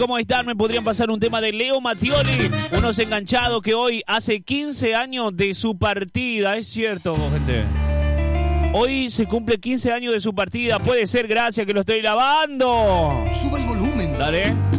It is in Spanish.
¿cómo están? Me podrían pasar un tema de Leo Mattioli, unos enganchados que hoy hace 15 años de su partida. Es cierto, gente. Hoy se cumple 15 años de su partida. Puede ser, gracias que lo estoy lavando. Suba el volumen. Dale.